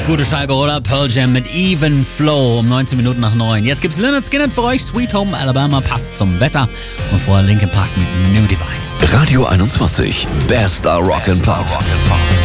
Gute Scheibe, oder? Pearl Jam mit Even Flow um 19 Minuten nach 9. Jetzt gibt's Lynyrd Skynyrd für euch. Sweet Home Alabama passt zum Wetter. Und vorher Linkin Park mit New Divide. Radio 21. Bester Rock and Pop.